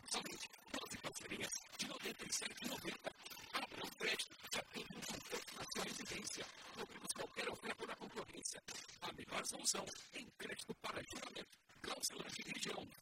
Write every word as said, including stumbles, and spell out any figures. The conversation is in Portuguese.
somente doze parcelinhas de noventa e sete reais e noventa centavos. Abra um crédito, já tem um conforto na sua residência. Não temos qualquer oferta na concorrência. A melhor solução em crédito para juramento. Cláusula de região,